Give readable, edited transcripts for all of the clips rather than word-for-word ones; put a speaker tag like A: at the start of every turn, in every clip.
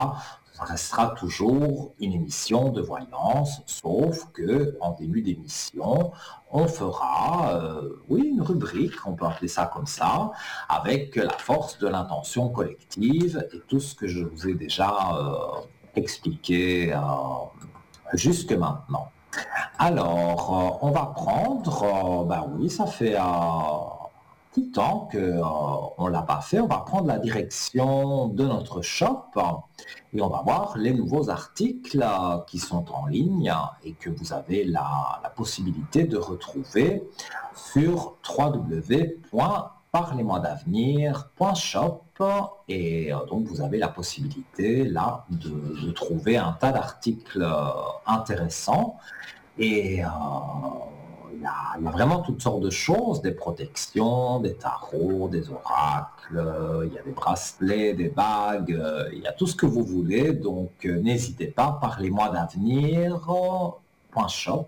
A: ça restera toujours une émission de voyance, sauf que en début d'émission, on fera, oui, une rubrique, on peut appeler ça comme ça, avec la force de l'intention collective et tout ce que je vous ai déjà expliqué jusque maintenant. Alors, on va prendre, ben oui, ça fait petit temps qu'on ne l'a pas fait. On va prendre la direction de notre shop et on va voir les nouveaux articles qui sont en ligne et que vous avez la possibilité de retrouver sur www.parlez-moi-d'avenir.shop et donc vous avez la possibilité là de trouver un tas d'articles intéressants et il y a vraiment toutes sortes de choses, des protections, des tarots, des oracles, il y a des bracelets, des bagues, il y a tout ce que vous voulez. Donc n'hésitez pas, parlez-moi d'avenir.shop.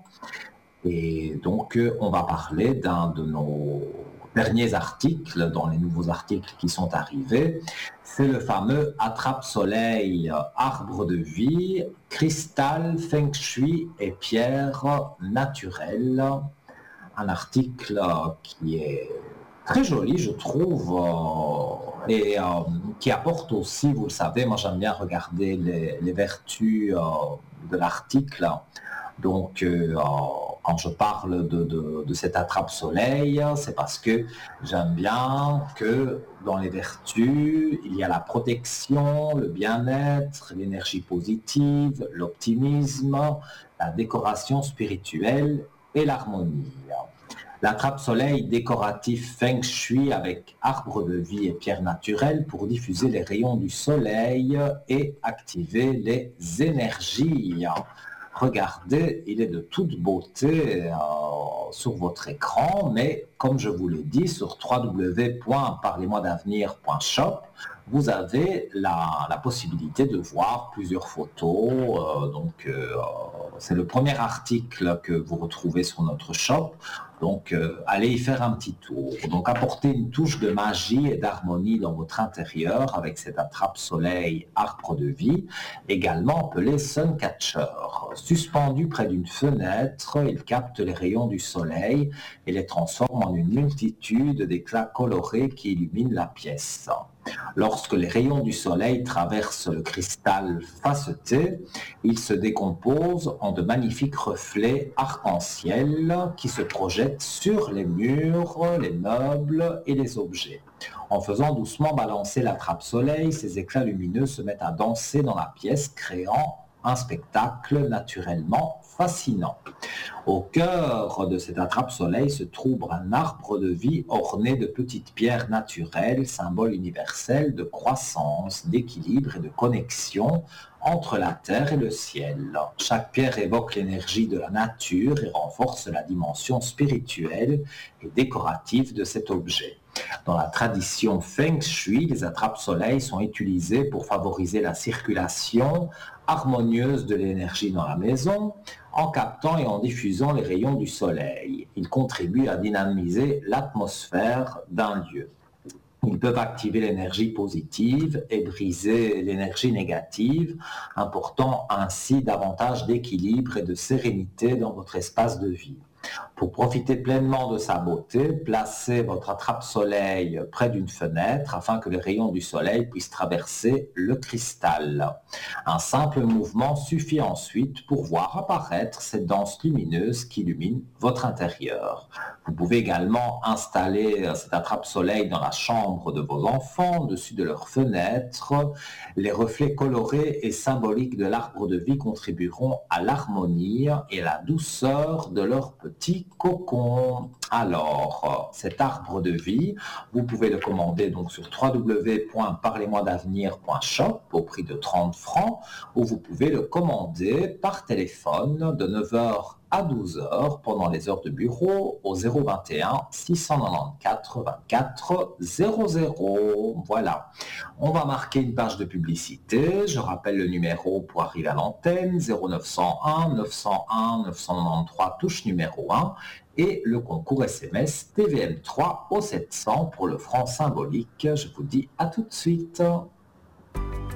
A: Et donc on va parler d'un de nos derniers articles, dans les nouveaux articles qui sont arrivés. C'est le fameux attrape-soleil, arbre de vie, cristal, feng shui et pierre naturelle. Un article qui est très joli, je trouve, et qui apporte aussi, vous le savez, moi j'aime bien regarder les vertus de l'article. Donc, quand je parle de cet attrape-soleil, c'est parce que j'aime bien que dans les vertus, il y a la protection, le bien-être, l'énergie positive, l'optimisme, la décoration spirituelle et l'harmonie. L'attrape-soleil décoratif Feng Shui avec arbre de vie et pierre naturelle pour diffuser les rayons du soleil et activer les énergies. Regardez, il est de toute beauté sur votre écran, mais comme je vous l'ai dit, sur www.parlez-moi-d'avenir.shop, vous avez la possibilité de voir plusieurs photos. C'est le premier article que vous retrouvez sur notre shop. Donc, allez y faire un petit tour. Donc, apportez une touche de magie et d'harmonie dans votre intérieur avec cet attrape-soleil arbre de vie, également appelé Suncatcher. Suspendu près d'une fenêtre, il capte les rayons du soleil et les transforme en une multitude d'éclats colorés qui illuminent la pièce. Lorsque les rayons du soleil traversent le cristal faceté, ils se décomposent en de magnifiques reflets arc-en-ciel qui se projettent sur les murs, les meubles et les objets. En faisant doucement balancer l'attrape-soleil, ces éclats lumineux se mettent à danser dans la pièce, créant un spectacle naturellement fascinant. Au cœur de cet attrape-soleil se trouve un arbre de vie orné de petites pierres naturelles, symbole universel de croissance, d'équilibre et de connexion entre la terre et le ciel. Chaque pierre évoque l'énergie de la nature et renforce la dimension spirituelle et décorative de cet objet. Dans la tradition Feng Shui, les attrape-soleil sont utilisés pour favoriser la circulation harmonieuse de l'énergie dans la maison, en captant et en diffusant les rayons du soleil. Ils contribuent à dynamiser l'atmosphère d'un lieu. Ils peuvent activer l'énergie positive et briser l'énergie négative, apportant ainsi davantage d'équilibre et de sérénité dans votre espace de vie. Pour profiter pleinement de sa beauté, placez votre attrape-soleil près d'une fenêtre afin que les rayons du soleil puissent traverser le cristal. Un simple mouvement suffit ensuite pour voir apparaître cette danse lumineuse qui illumine votre intérieur. Vous pouvez également installer cet attrape-soleil dans la chambre de vos enfants, au-dessus de leurs fenêtres. Les reflets colorés et symboliques de l'arbre de vie contribueront à l'harmonie et à la douceur de leur petit cocon. Alors, cet arbre de vie, vous pouvez le commander donc sur www.parlez-moi-d'avenir.shop au prix de 30 francs ou vous pouvez le commander par téléphone de 9h à 12h pendant les heures de bureau au 021 694 24 00. Voilà. On va marquer une page de publicité. Je rappelle le numéro pour arriver à l'antenne 0901 901 993 touche numéro 1 et le concours SMS TVM3 au 700 pour le franc symbolique. Je vous dis à tout de suite.